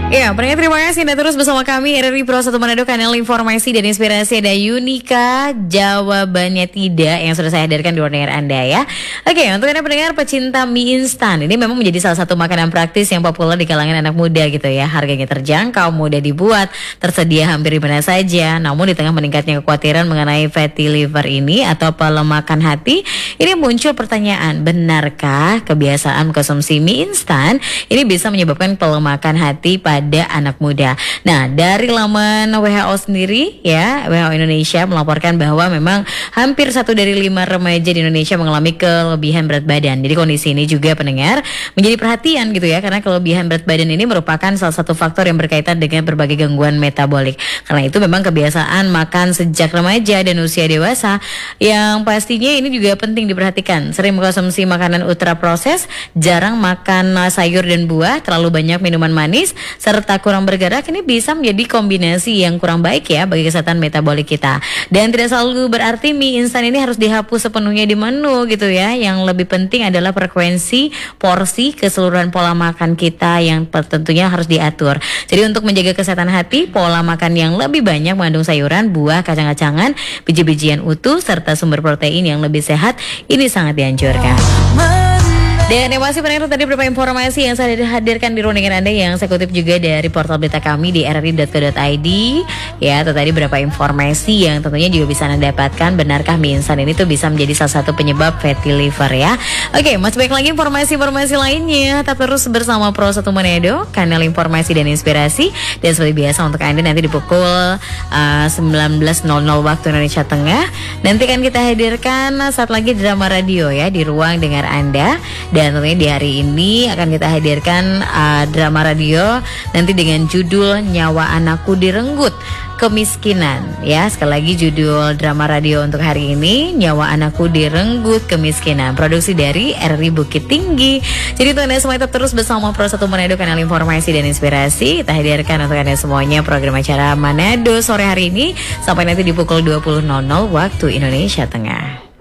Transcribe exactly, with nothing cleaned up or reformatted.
Ya, pendengar terima kasih Anda terus bersama kami R R I Pro satu Manado, kanal informasi dan inspirasi. Ada Yunika, jawabannya tidak, yang sudah saya hadirkan di ruang dengar Anda ya. Oke, untuk Anda pendengar pecinta mie instan, ini memang menjadi salah satu makanan praktis yang populer di kalangan anak muda gitu ya. Harganya terjangkau, mudah dibuat, tersedia hampir di mana saja. Namun di tengah meningkatnya kekhawatiran mengenai fatty liver ini atau pelemakan hati, ini muncul pertanyaan, benarkah kebiasaan konsumsi mie instan ini bisa menyebabkan pelemakan hati pada pada anak muda. Nah, dari laman W H O sendiri ya, W H O Indonesia melaporkan bahwa memang hampir satu dari lima remaja di Indonesia mengalami kelebihan berat badan. Jadi kondisi ini juga pendengar menjadi perhatian gitu ya, karena kelebihan berat badan ini merupakan salah satu faktor yang berkaitan dengan berbagai gangguan metabolik. Karena itu memang kebiasaan makan sejak remaja dan usia dewasa yang pastinya ini juga penting diperhatikan. Sering mengkonsumsi makanan ultra proses, jarang makan sayur dan buah, terlalu banyak minuman manis, serta kurang bergerak, ini bisa menjadi kombinasi yang kurang baik ya bagi kesehatan metabolik kita. Dan tidak selalu berarti mie instan ini harus dihapus sepenuhnya di menu gitu ya. Yang lebih penting adalah frekuensi, porsi, keseluruhan pola makan kita yang tentunya harus diatur. Jadi untuk menjaga kesehatan hati, pola makan yang lebih banyak mengandung sayuran, buah, kacang-kacangan, biji-bijian utuh, serta sumber protein yang lebih sehat, ini sangat dianjurkan. Dan yang masih pendengar tadi beberapa informasi yang saya hadirkan di ruang dengar Anda yang saya kutip juga dari portal berita kami di r r i dot co dot i d. Ya, atau tadi beberapa informasi yang tentunya juga bisa Anda dapatkan. Benarkah mie instan ini tuh bisa menjadi salah satu penyebab fatty liver ya? Oke, masih banyak lagi informasi-informasi lainnya. Tetap terus bersama Pro satu Manado, kanal informasi dan inspirasi. Dan seperti biasa untuk Anda nanti di pukul uh, sembilan belas nol nol waktu Indonesia Tengah, nanti kan kita hadirkan saat lagi drama radio ya di ruang dengar Anda. Dan tentunya di hari ini akan kita hadirkan uh, drama radio nanti dengan judul Nyawa Anakku Direnggut Kemiskinan ya. Sekali lagi judul drama radio untuk hari ini, Nyawa Anakku Direnggut Kemiskinan, produksi dari R R I Bukit Tinggi. Jadi untuk Anda semua tetap terus bersama Pro satu Manado, kanal informasi dan inspirasi. Kita hadirkan untuk Anda semuanya program acara Manado sore hari ini sampai nanti di pukul dua puluh nol nol waktu Indonesia Tengah.